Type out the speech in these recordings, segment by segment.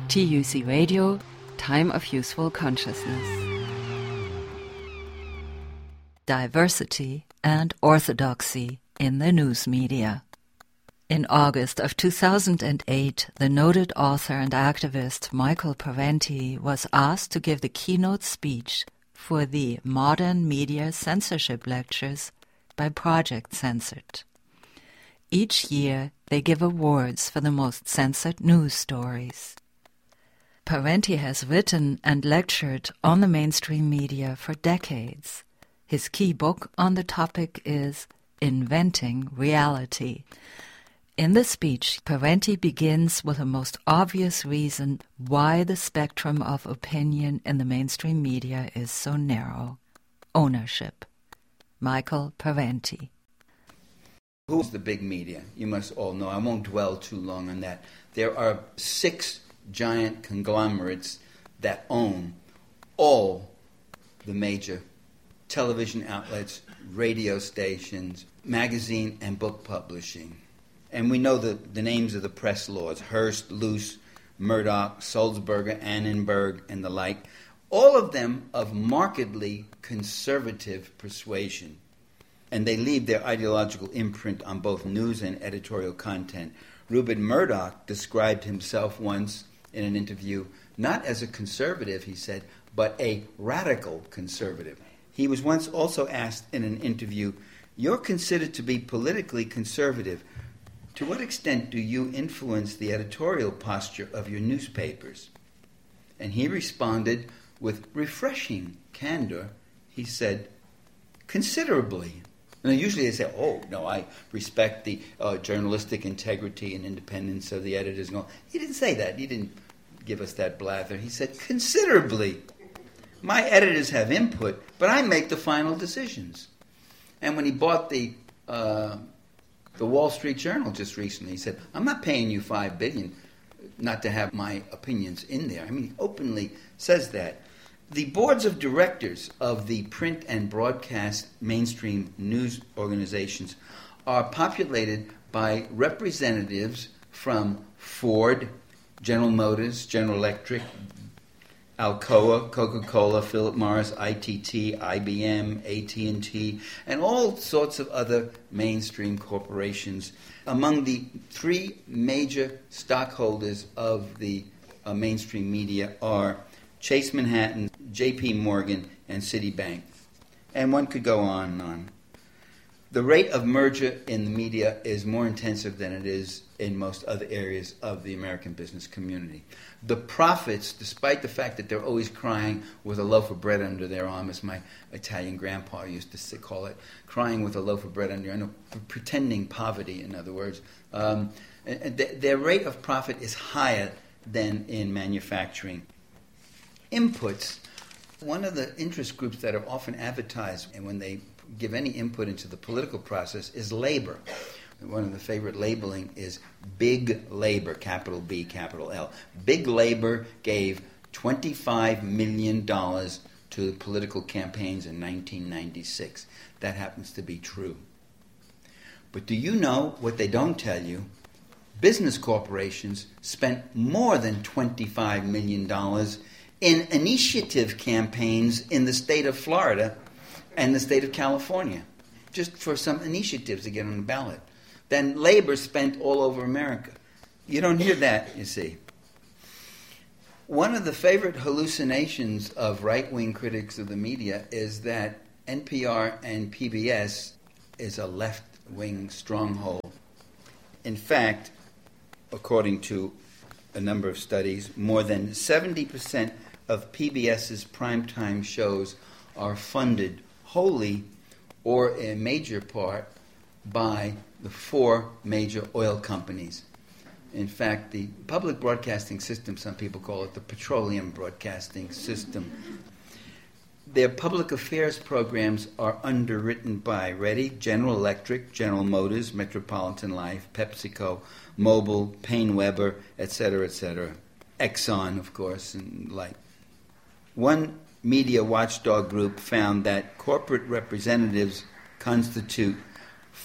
TUC Radio, Time of Useful Consciousness. Diversity and orthodoxy in the news media. In August of 2008, the noted author and activist Michael Parenti was asked to give the keynote speech for the Modern Media Censorship Lectures by Project Censored. Each year, they give awards for the most censored news stories. Parenti has written and lectured on the mainstream media for decades. His key book on the topic is Inventing Reality. In the speech, Parenti begins with the most obvious reason why the spectrum of opinion in the mainstream media is so narrow: ownership. Michael Parenti. Who's the big media? You must all know. I won't dwell too long on that. There are 6 giant conglomerates that own all the major television outlets, radio stations, magazine and book publishing. And we know the names of the press lords: Hearst, Luce, Murdoch, Sulzberger, Annenberg, and the like. All of them of markedly conservative persuasion. And they leave their ideological imprint on both news and editorial content. Rupert Murdoch described himself once in an interview not as a conservative, he said, but a radical conservative. He was once also asked in an interview, "You're considered to be politically conservative. To what extent do you influence the editorial posture of your newspapers?" And he responded with refreshing candor. He said, "Considerably." And usually they say, "Oh, no, I respect the journalistic integrity and independence of the editors." And all. He didn't say that. He didn't give us that blather. He said, "Considerably. My editors have input, but I make the final decisions." And when he bought the Wall Street Journal just recently, he said, "I'm not paying you $5 billion not to have my opinions in there." I mean, he openly says that. The boards of directors of the print and broadcast mainstream news organizations are populated by representatives from Ford, General Motors, General Electric, Alcoa, Coca-Cola, Philip Morris, ITT, IBM, AT&T, and all sorts of other mainstream corporations. Among the 3 major stockholders of the mainstream media are Chase Manhattan, J.P. Morgan, and Citibank. And one could go on and on. The rate of merger in the media is more intensive than it is in most other areas of the American business community. The profits, despite the fact that they're always crying with a loaf of bread under their arm, as my Italian grandpa used to call it, crying with a loaf of bread under your arm, pretending poverty, in other words, their rate of profit is higher than in manufacturing. Inputs. One of the interest groups that are often advertised and when they give any input into the political process is labor. One of the favorite labeling is Big Labor, capital B, capital L. Big Labor gave $25 million to political campaigns in 1996. That happens to be true. But do you know what they don't tell you? Business corporations spent more than $25 million in initiative campaigns in the state of Florida and the state of California, just for some initiatives to get on the ballot. Then labor spent all over America. You don't hear that, you see. One of the favorite hallucinations of right-wing critics of the media is that NPR and PBS is a left-wing stronghold. In fact, according to a number of studies, more than 70% of PBS's primetime shows are funded wholly or in major part by the 4 major oil companies. In fact, the public broadcasting system, some people call it the petroleum broadcasting system. Their public affairs programs are underwritten by, ready, General Electric, General Motors, Metropolitan Life, PepsiCo, Mobil, Paine-Webber, etc., etc. Exxon, of course, and like. One media watchdog group found that corporate representatives constitute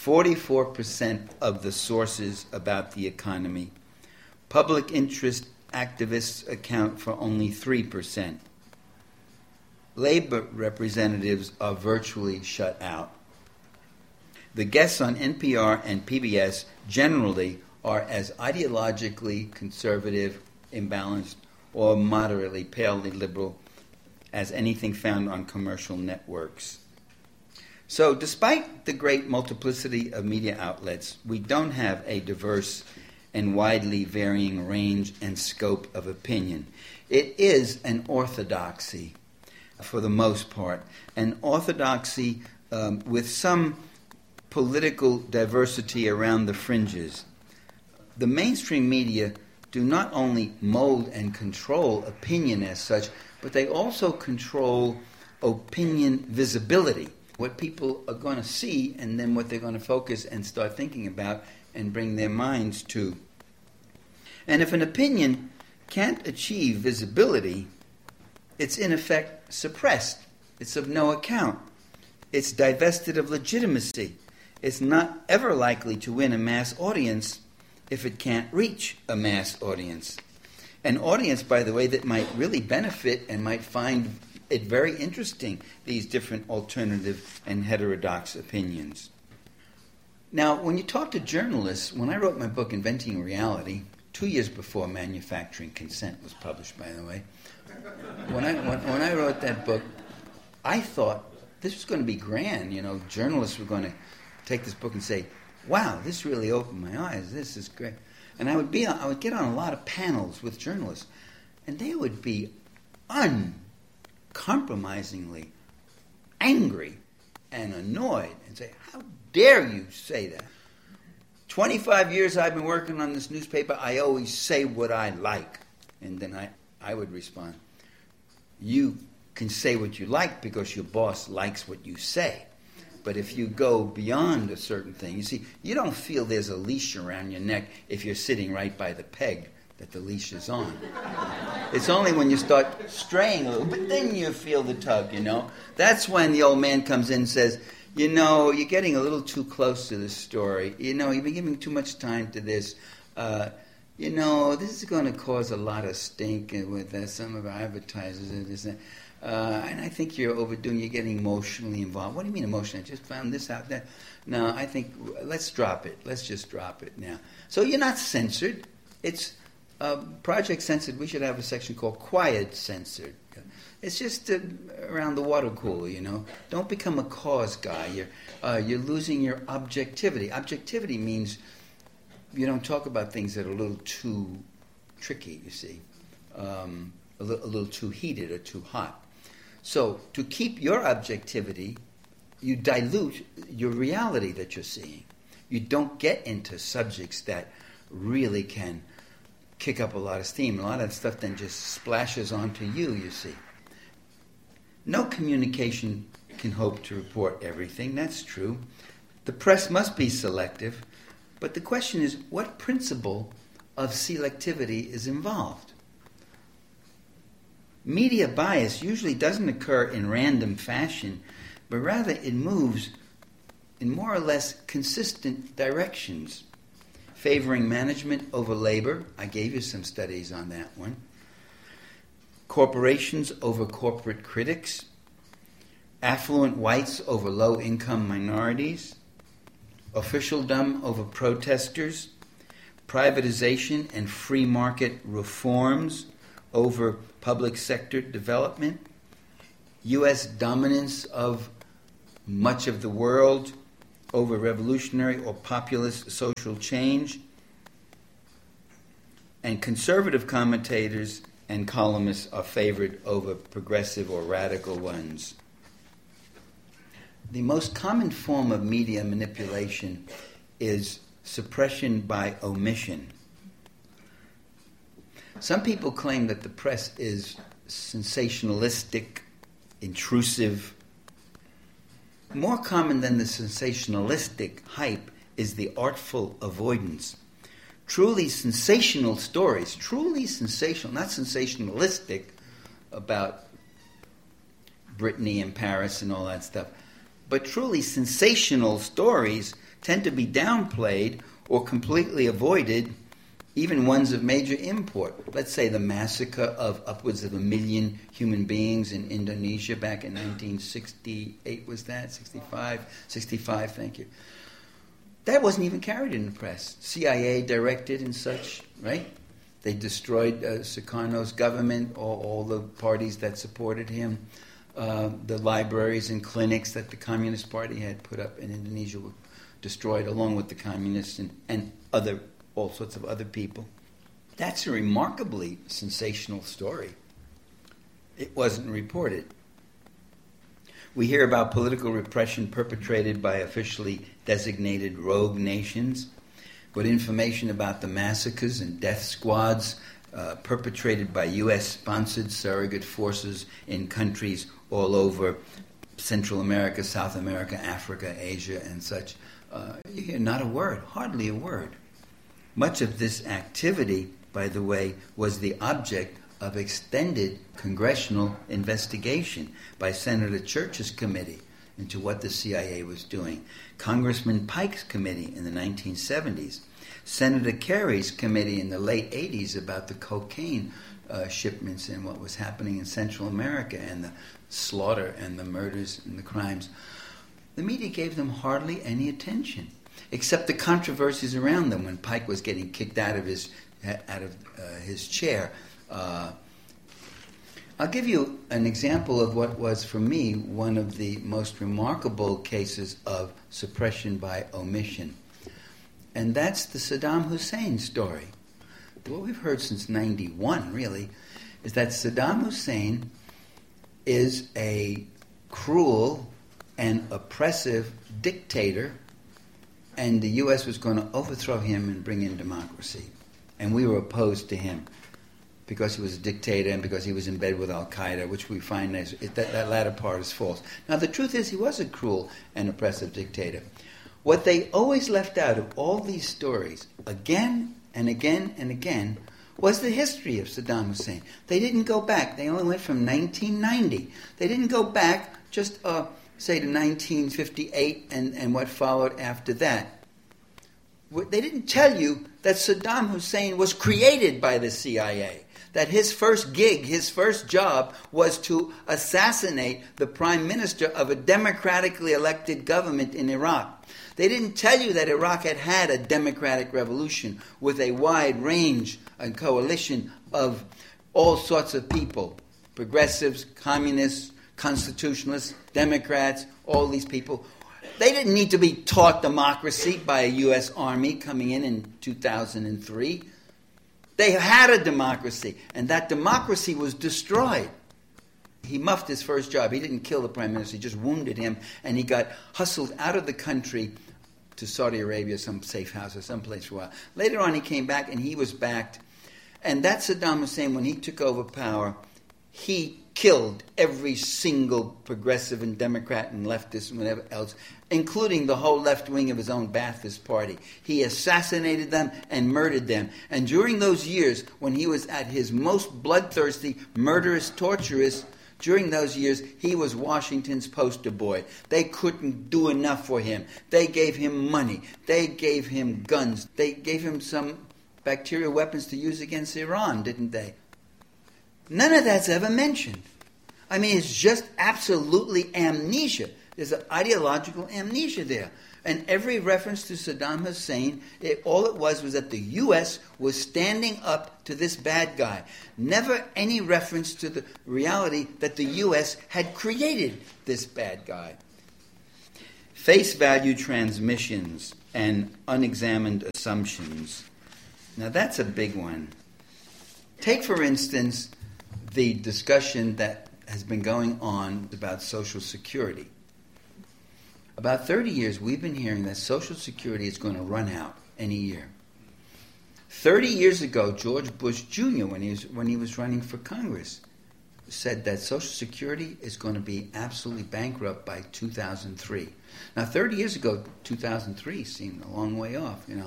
44% of the sources about the economy. Public interest activists account for only 3%. Labor representatives are virtually shut out. The guests on NPR and PBS generally are as ideologically conservative, imbalanced, or moderately palely liberal as anything found on commercial networks. So despite the great multiplicity of media outlets, we don't have a diverse and widely varying range and scope of opinion. It is an orthodoxy, for the most part, an orthodoxy with some political diversity around the fringes. The mainstream media do not only mold and control opinion as such, but they also control opinion visibility, what people are going to see and then what they're going to focus and start thinking about and bring their minds to. And if an opinion can't achieve visibility, it's in effect suppressed. It's of no account. It's divested of legitimacy. It's not ever likely to win a mass audience if it can't reach a mass audience. An audience, by the way, that might really benefit and might find it very interesting, these different alternative and heterodox opinions. Now, when you talk to journalists, when I wrote my book, Inventing Reality, 2 years before Manufacturing Consent was published, by the way, when I wrote that book, I thought this was going to be grand. Journalists were going to take this book and say, wow, this really opened my eyes. This is great. And I would get on a lot of panels with journalists, and they would be uncompromisingly angry and annoyed and say, how dare you say that? 25 years I've been working on this newspaper, I always say what I like. And then I would respond, you can say what you like because your boss likes what you say. But if you go beyond a certain thing, you see, you don't feel there's a leash around your neck if you're sitting right by the peg that the leash is on. It's only when you start straying a little bit, then you feel the tug, That's when the old man comes in and says, you're getting a little too close to this story. You've been giving too much time to this. This is going to cause a lot of stink with some of our advertisers and this and that. And I think you're overdoing, you're getting emotionally involved. What do you mean emotionally? I just found this out there. No, I think, let's drop it. Let's just drop it now. So you're not censored. It's Project Censored. We should have a section called Quiet Censored. It's just around the water cooler, Don't become a cause guy. You're losing your objectivity. Objectivity means you don't talk about things that are a little too tricky, you see, a little too heated or too hot. So to keep your objectivity, you dilute your reality that you're seeing. You don't get into subjects that really can kick up a lot of steam. A lot of that stuff then just splashes onto you, you see. No communication can hope to report everything. That's true. The press must be selective. But the question is, what principle of selectivity is involved? Media bias usually doesn't occur in random fashion, but rather it moves in more or less consistent directions, favoring management over labor. I gave you some studies on that one. Corporations over corporate critics, affluent whites over low-income minorities, officialdom over protesters, privatization and free market reforms over public sector development, U.S. dominance of much of the world over revolutionary or populist social change, and conservative commentators and columnists are favored over progressive or radical ones. The most common form of media manipulation is suppression by omission. Some people claim that the press is sensationalistic, intrusive. More common than the sensationalistic hype is the artful avoidance. Truly sensational stories, truly sensational, not sensationalistic about Brittany and Paris and all that stuff, but truly sensational stories tend to be downplayed or completely avoided even ones of major import. Let's say the massacre of upwards of 1 million human beings in Indonesia back in 1968, was that? 65, thank you. That wasn't even carried in the press. CIA directed and such, right? They destroyed Sukarno's government, all the parties that supported him. The libraries and clinics that the Communist Party had put up in Indonesia were destroyed along with the communists and all sorts of other people. That's a remarkably sensational story. It wasn't reported. We hear about political repression perpetrated by officially designated rogue nations, but information about the massacres and death squads perpetrated by U.S.-sponsored surrogate forces in countries all over Central America, South America, Africa, Asia, and such. You hear not a word, hardly a word. Much of this activity, by the way, was the object of extended congressional investigation by Senator Church's committee into what the CIA was doing, Congressman Pike's committee in the 1970s, Senator Kerry's committee in the late 80s about the cocaine shipments and what was happening in Central America and the slaughter and the murders and the crimes. The media gave them hardly any attention, except the controversies around them when Pike was getting kicked out of his chair. I'll give you an example of what was, for me, one of the most remarkable cases of suppression by omission. And that's the Saddam Hussein story. What we've heard since 91, really, is that Saddam Hussein is a cruel and oppressive dictator, and the U.S. was going to overthrow him and bring in democracy. And we were opposed to him because he was a dictator and because he was in bed with Al-Qaeda, which we find that latter part is false. Now, the truth is he was a cruel and oppressive dictator. What they always left out of all these stories, again and again and again, was the history of Saddam Hussein. They didn't go back. They only went from 1990. They didn't go back just, say, to 1958 and what followed after that. They didn't tell you that Saddam Hussein was created by the CIA, that his first gig, his first job, was to assassinate the prime minister of a democratically elected government in Iraq. They didn't tell you that Iraq had had a democratic revolution with a wide range and coalition of all sorts of people, progressives, communists, constitutionalists, Democrats, all these people. They didn't need to be taught democracy by a U.S. Army coming in 2003. They had a democracy, and that democracy was destroyed. He muffed his first job. He didn't kill the prime minister. He just wounded him, and he got hustled out of the country to Saudi Arabia, some safe house or someplace for a while. Later on, he came back, and he was backed. And that Saddam Hussein, when he took over power, he killed every single progressive and Democrat and leftist and whatever else, including the whole left wing of his own Ba'athist party. He assassinated them and murdered them. And during those years, when he was at his most bloodthirsty, murderous, torturous, during those years, he was Washington's poster boy. They couldn't do enough for him. They gave him money. They gave him guns. They gave him some bacterial weapons to use against Iran, didn't they? None of that's ever mentioned. I mean, it's just absolutely amnesia. There's an ideological amnesia there. And every reference to Saddam Hussein, all it was that the U.S. was standing up to this bad guy. Never any reference to the reality that the U.S. had created this bad guy. Face value transmissions and unexamined assumptions. Now, that's a big one. Take, for instance, the discussion that has been going on about Social Security. About 30 years, we've been hearing that Social Security is going to run out any year. 30 years ago, George Bush Jr., when he was running for Congress, said that Social Security is going to be absolutely bankrupt by 2003. Now, 30 years ago, 2003 seemed a long way off, you know.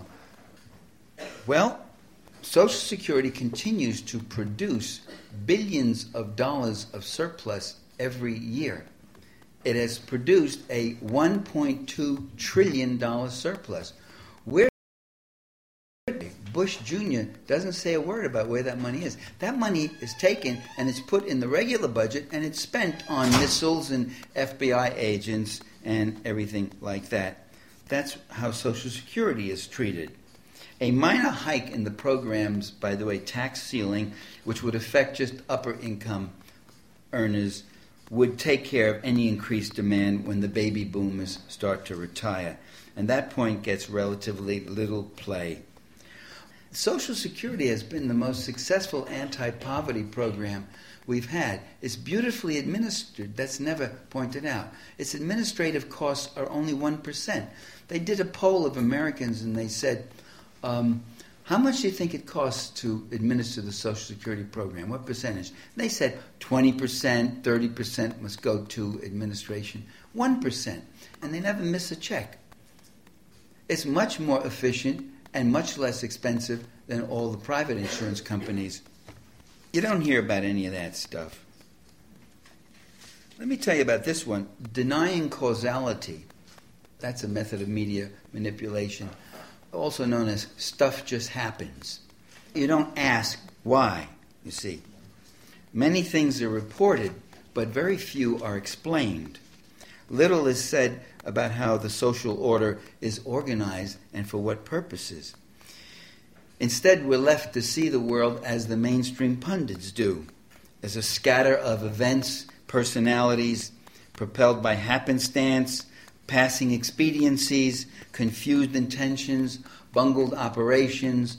Well, Social Security continues to produce billions of dollars of surplus every year. It has produced a $1.2 trillion surplus. Bush Jr. doesn't say a word about where that money is. That money is taken and it's put in the regular budget and it's spent on missiles and FBI agents and everything like that. That's how Social Security is treated. A minor hike in the program's, by the way, tax ceiling, which would affect just upper income earners, would take care of any increased demand when the baby boomers start to retire. And that point gets relatively little play. Social Security has been the most successful anti-poverty program we've had. It's beautifully administered. That's never pointed out. Its administrative costs are only 1%. They did a poll of Americans and they said, how much do you think it costs to administer the Social Security program? What percentage? And they said 20%, 30% must go to administration. 1%. And they never miss a check. It's much more efficient and much less expensive than all the private insurance companies. You don't hear about any of that stuff. Let me tell you about this one. Denying causality. That's a method of media manipulation, also known as stuff just happens. You don't ask why, you see. Many things are reported, but very few are explained. Little is said about how the social order is organized and for what purposes. Instead, we're left to see the world as the mainstream pundits do, as a scatter of events, personalities, propelled by happenstance, passing expediencies, confused intentions, bungled operations,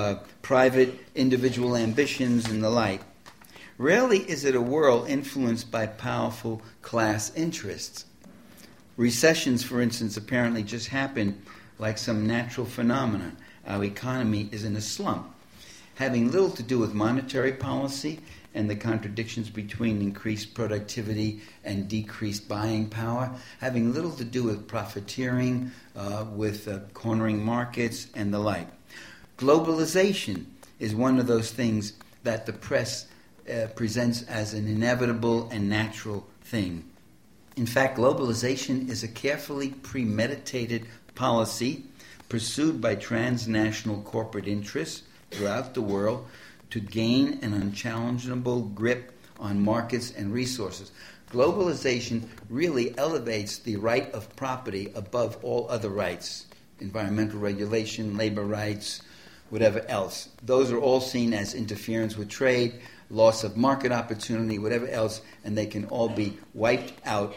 private individual ambitions, and the like. Rarely is it a world influenced by powerful class interests. Recessions, for instance, apparently just happen like some natural phenomena. Our economy is in a slump, having little to do with monetary policy and the contradictions between increased productivity and decreased buying power, having little to do with profiteering, with cornering markets and the like. Globalization is one of those things that the press presents as an inevitable and natural thing. In fact, globalization is a carefully premeditated policy pursued by transnational corporate interests throughout the world to gain an unchallengeable grip on markets and resources. Globalization really elevates the right of property above all other rights, environmental regulation, labor rights, whatever else. Those are all seen as interference with trade, loss of market opportunity, whatever else, and they can all be wiped out.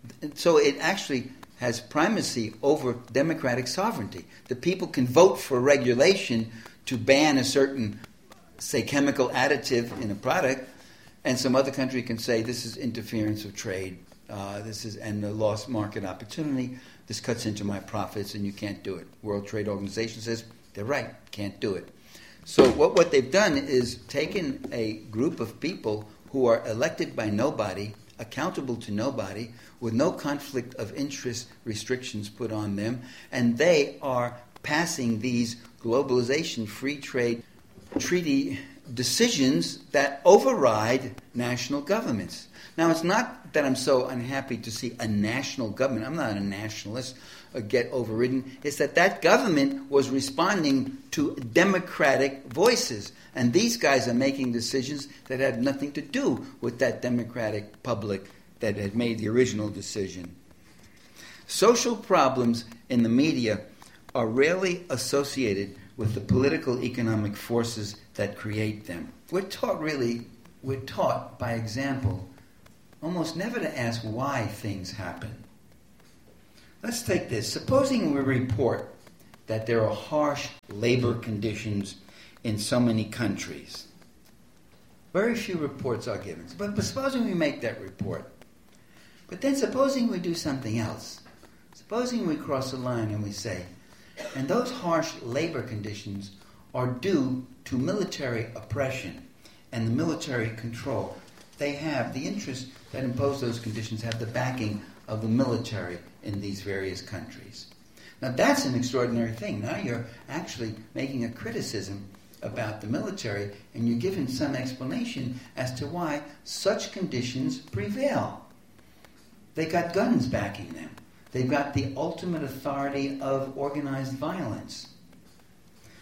So it actually has primacy over democratic sovereignty. The people can vote for regulation to ban a certain, say, chemical additive in a product, and some other country can say this is interference of trade, and the lost market opportunity. This cuts into my profits, and you can't do it. World Trade Organization says they're right, can't do it. So what they've done is taken a group of people who are elected by nobody, accountable to nobody, with no conflict of interest restrictions put on them, and they are passing these globalization, free trade treaty decisions that override national governments. Now, it's not that I'm so unhappy to see a national government. I'm not a nationalist, get overridden. It's that government was responding to democratic voices. And these guys are making decisions that had nothing to do with that democratic public that had made the original decision. Social problems in the media are rarely associated with the political economic forces that create them. We're taught by example almost never to ask why things happen. Let's take this. Supposing we report that there are harsh labor conditions in so many countries. Very few reports are given. But supposing we make that report. But then supposing we do something else. Supposing we cross a line and we say, and those harsh labor conditions are due to military oppression and the military control. They have the interests that impose those conditions have the backing of the military in these various countries. Now that's an extraordinary thing. Now you're actually making a criticism about the military and you're giving some explanation as to why such conditions prevail. They got guns backing them. They've got the ultimate authority of organized violence.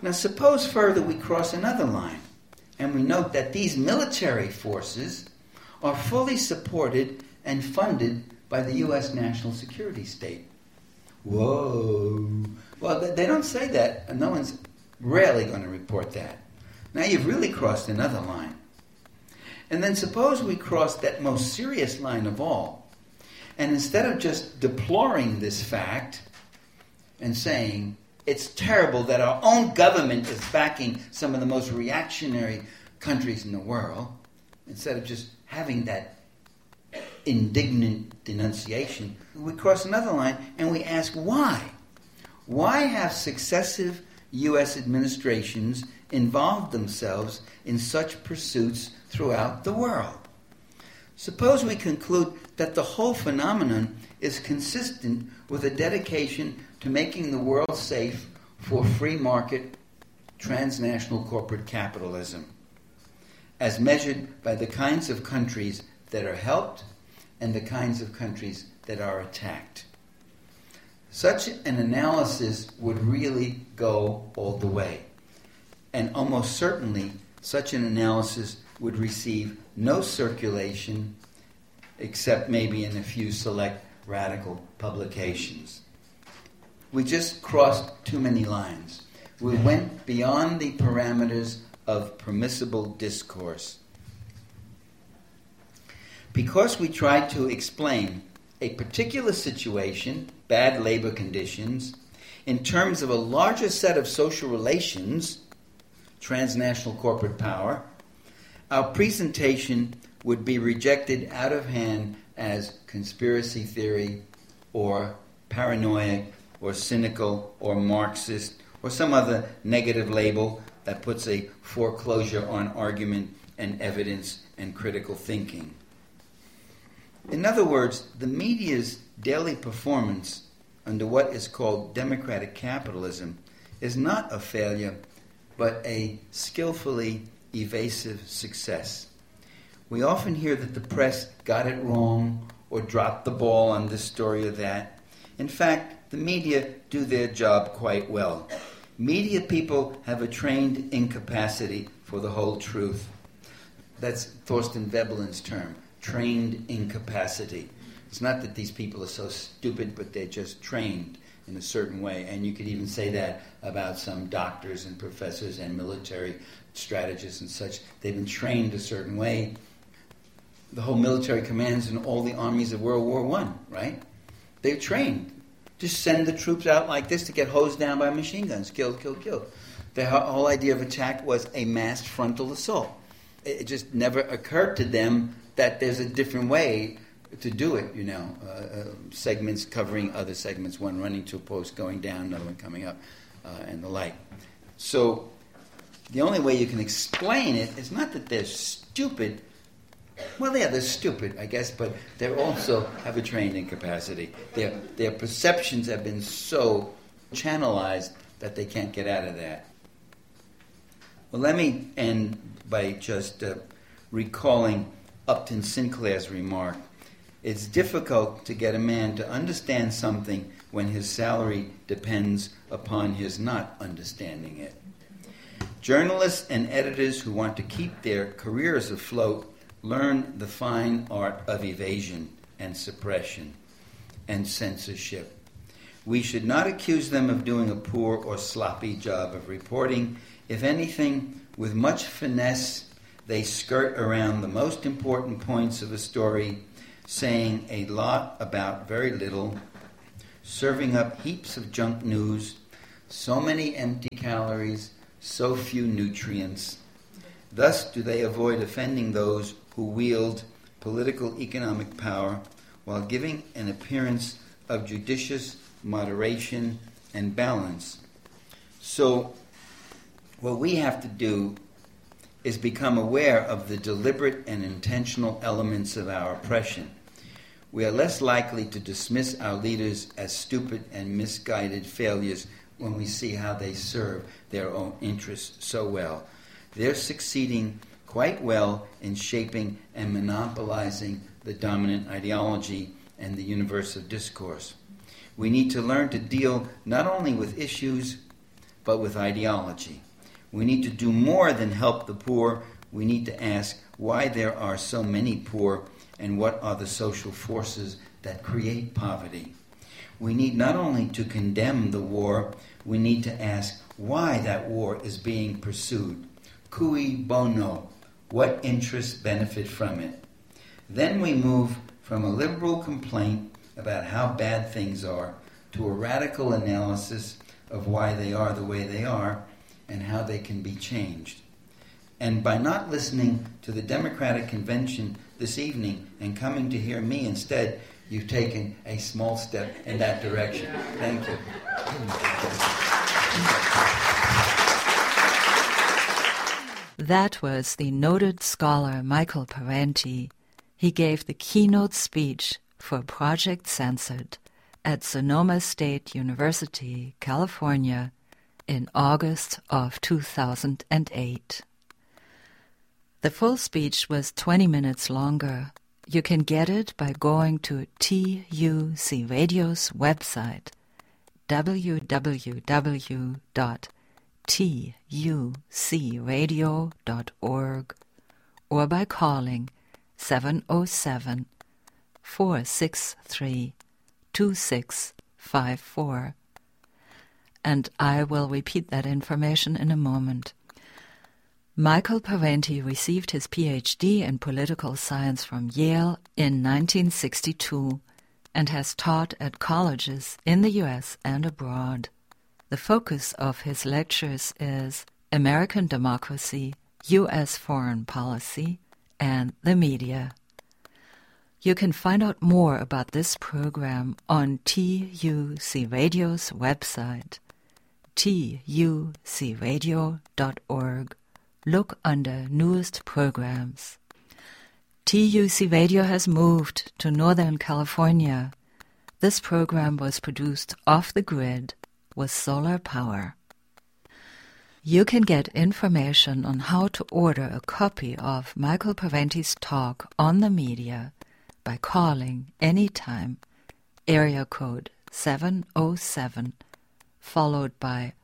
Now suppose further we cross another line, and we note that these military forces are fully supported and funded by the U.S. national security state. Whoa. Well, they don't say that, and no one's rarely going to report that. Now you've really crossed another line. And then suppose we cross that most serious line of all, and instead of just deploring this fact and saying, it's terrible that our own government is backing some of the most reactionary countries in the world, instead of just having that indignant denunciation, we cross another line and we ask why. Why have successive U.S. administrations involved themselves in such pursuits throughout the world? Suppose we conclude that the whole phenomenon is consistent with a dedication to making the world safe for free market, transnational corporate capitalism, as measured by the kinds of countries that are helped and the kinds of countries that are attacked. Such an analysis would really go all the way. And almost certainly, such an analysis would receive no circulation except maybe in a few select radical publications. We just crossed too many lines. We went beyond the parameters of permissible discourse. Because we tried to explain a particular situation, bad labor conditions, in terms of a larger set of social relations, transnational corporate power, our presentation would be rejected out of hand as conspiracy theory or paranoid or cynical or Marxist or some other negative label that puts a foreclosure on argument and evidence and critical thinking. In other words, the media's daily performance under what is called democratic capitalism is not a failure, but a skillfully evasive success. We often hear that the press got it wrong or dropped the ball on this story or that. In fact, the media do their job quite well. Media people have a trained incapacity for the whole truth. That's Thorstein Veblen's term, trained incapacity. It's not that these people are so stupid, but they're just trained in a certain way. And you could even say that about some doctors and professors and military strategists and such. They've been trained a certain way. The whole military commands in all the armies of World War I, right? They're trained. Just send the troops out like this to get hosed down by machine guns. Kill, kill, kill. The whole idea of attack was a massed frontal assault. It just never occurred to them that there's a different way to do it, segments covering other segments, one running to a post, going down, another one coming up, and the like. So the only way you can explain it is not that they're stupid. Well, yeah, they're stupid, I guess, but they also have a trained incapacity. Their perceptions have been so channelized that they can't get out of that. Well, let me end by just recalling Upton Sinclair's remark. It's difficult to get a man to understand something when his salary depends upon his not understanding it. Journalists and editors who want to keep their careers afloat learn the fine art of evasion and suppression and censorship. We should not accuse them of doing a poor or sloppy job of reporting. If anything, with much finesse, they skirt around the most important points of a story, saying a lot about very little, serving up heaps of junk news, so many empty calories, so few nutrients. Thus do they avoid offending those who wield political economic power while giving an appearance of judicious moderation and balance. So what we have to do is become aware of the deliberate and intentional elements of our oppression. We are less likely to dismiss our leaders as stupid and misguided failures when we see how they serve their own interests so well. They're succeeding quite well in shaping and monopolizing the dominant ideology and the universe of discourse. We need to learn to deal not only with issues, but with ideology. We need to do more than help the poor. We need to ask why there are so many poor and what are the social forces that create poverty. We need not only to condemn the war, we need to ask why that war is being pursued. Cui bono? What interests benefit from it? Then we move from a liberal complaint about how bad things are to a radical analysis of why they are the way they are and how they can be changed. And by not listening to the Democratic Convention this evening and coming to hear me instead, you've taken a small step in that direction. Thank you. That was the noted scholar Michael Parenti. He gave the keynote speech for Project Censored at Sonoma State University, California, in August of 2008. The full speech was 20 minutes longer. You can get it by going to TUC Radio's website, www.tucradio.org, or by calling 707-463-2654. And I will repeat that information in a moment. Michael Parenti received his PhD in political science from Yale in 1962 and has taught at colleges in the U.S. and abroad. The focus of his lectures is American democracy, U.S. foreign policy, and the media. You can find out more about this program on TUC Radio's website, tucradio.org. Look under Newest Programs. TUC Radio has moved to Northern California. This program was produced off the grid with solar power. You can get information on how to order a copy of Michael Parenti's talk on the media by calling anytime area code 707 followed by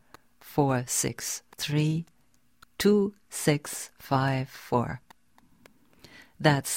463-2654. That's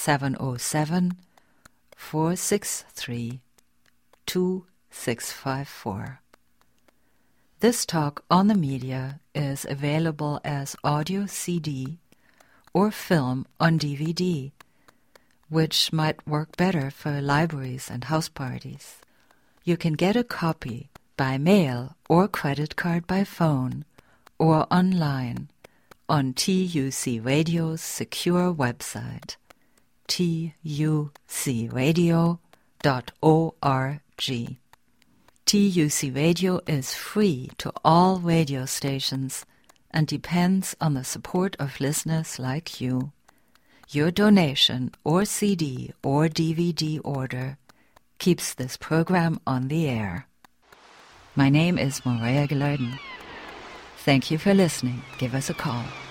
707-463-2654. This talk on the media is available as audio CD or film on DVD, which might work better for libraries and house parties. You can get a copy by mail or credit card by phone or online on TUC Radio's secure website, tucradio.org. TUC Radio is free to all radio stations and depends on the support of listeners like you. Your donation or CD or DVD order keeps this program on the air. My name is Maria Gellerden. Thank you for listening. Give us a call.